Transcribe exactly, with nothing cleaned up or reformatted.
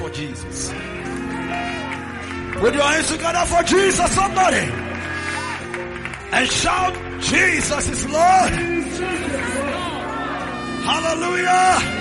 for Jesus. With your hands together for Jesus, somebody. And shout, Jesus is Lord. Hallelujah.